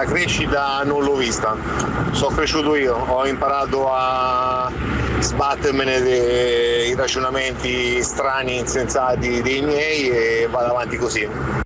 la crescita non l'ho vista, sono cresciuto io, ho imparato a sbattermene dei ragionamenti strani, insensati dei miei e vado avanti così.